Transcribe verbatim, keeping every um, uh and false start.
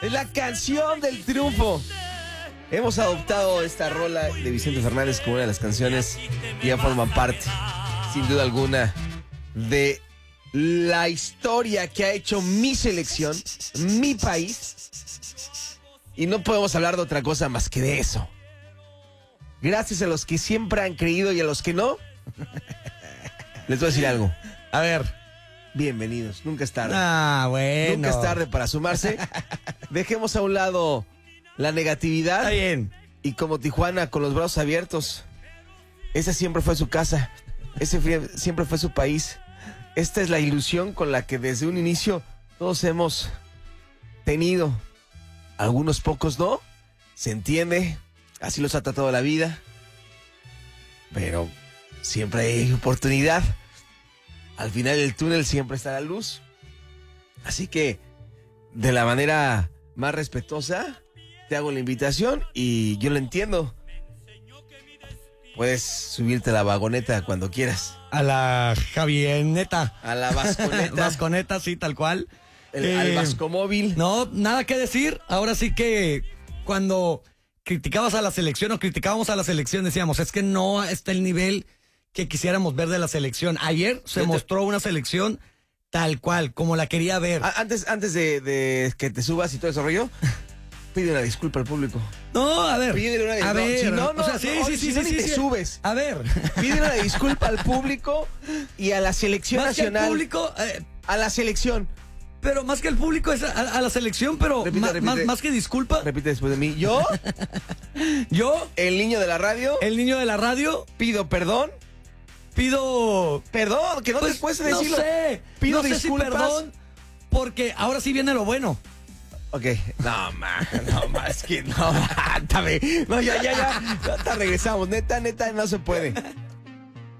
Es la canción del triunfo. Hemos adoptado esta rola de Vicente Fernández como una de las canciones que ya forman parte, sin duda alguna, de la historia que ha hecho mi selección, mi país. Y no podemos hablar de otra cosa más que de eso. Gracias a los que siempre han creído y a los que no, les voy a decir algo. A ver. Bienvenidos, nunca es tarde. Ah, bueno. Nunca es tarde para sumarse. Dejemos a un lado la negatividad. Está bien. Y como Tijuana, con los brazos abiertos. Esa siempre fue su casa. Ese fue, siempre fue su país. Esta es la ilusión con la que desde un inicio todos hemos tenido. Algunos pocos no. Se entiende. Así los ha tratado la vida. Pero siempre hay oportunidad. Al final del túnel siempre está la luz. Así que, de la manera más respetuosa, te hago la invitación y yo lo entiendo. Puedes subirte a la vagoneta cuando quieras. A la Javioneta. A la vasconeta. Vasconeta, sí, tal cual. El, Eh, al vascomóvil. No, nada que decir. Ahora sí que cuando criticabas a la selección o criticábamos a la selección decíamos, es que no está el nivel que quisiéramos ver de la selección. Ayer se Yo te- mostró una selección tal cual, como la quería ver. A- Antes, antes de, de que te subas y todo eso rollo, pide una disculpa al público. No, a ver. Pídele una a no, ver. si no, no, o sea, sí, no, sí, si sí, no, sí, ni sí, te sí. subes. A ver. Pide una disculpa al público y a la selección Más que nacional. al público, eh, A la selección. pero más que el público es a, a la selección, pero Repite, ma- repite. Más, más que disculpa, Repite después de mí. Yo, yo, el niño de la radio, el niño de la radio, pido perdón. pido... Perdón, que no pues, te puedes decirlo. No sé, Pido no sé disculpas. si perdón, porque ahora sí viene lo bueno. Ok, no, ma, no, ma, es que no, aguántame. No, ya, ya, ya, ya, te regresamos, neta, neta, no se puede.